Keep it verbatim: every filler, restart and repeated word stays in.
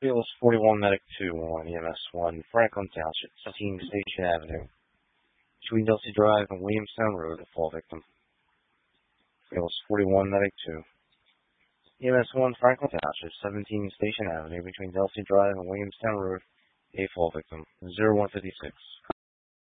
Fields forty-one Medic two on E M S one, Franklin Township, seventeen Station Avenue, between Delsey Drive and Williamstown Road, a fall victim. Fields forty-one Medic two. E M S one, Franklin Township, seventeen Station Avenue, between Delsey Drive and Williamstown Road, a fall victim. zero one fifty-six.